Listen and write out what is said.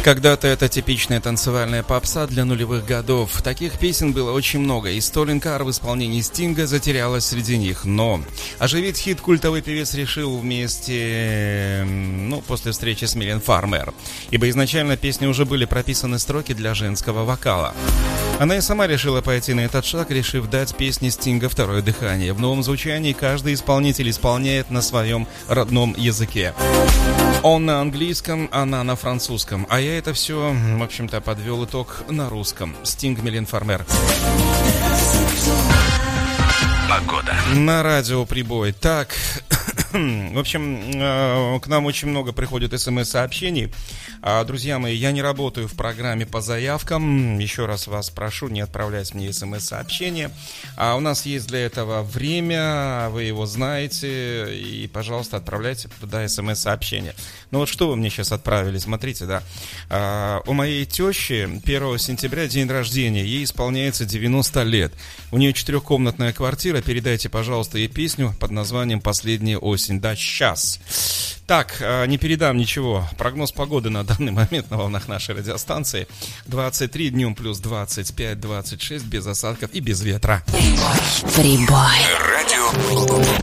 Когда-то это типичная танцевальная попса для нулевых годов. Таких песен было очень много, и Stolen Car в исполнении Стинга затерялась среди них. Но оживить хит культовый певец решил после встречи с Милен Фармер, ибо изначально песни уже были прописаны строки для женского вокала. Она и сама решила пойти на этот шаг, решив дать песне Стинга второе дыхание. В новом звучании каждый исполнитель исполняет на своем родном языке. Он на английском, она на французском. А я это все, в общем-то, подвел итог на русском. Стинг, Милен Фармер. Погода. На радио прибой. Так, в общем, к нам очень много приходит смс-сообщений. Друзья мои, я не работаю в программе по заявкам. Еще раз вас прошу, не отправлять мне смс-сообщения. У нас есть для этого время, вы его знаете. И, пожалуйста, отправляйте туда смс-сообщения. Ну вот что вы мне сейчас отправили, смотрите, да. У моей тещи 1 сентября день рождения. Ей исполняется 90 лет. У нее 4-комнатная квартира. Передайте, пожалуйста, ей песню под названием «Последняя осень». Да, сейчас. Так, не передам ничего. Прогноз погоды на данный момент на волнах нашей радиостанции. 23 днем плюс 25, 26, без осадков и без ветра. Прибой. Радио.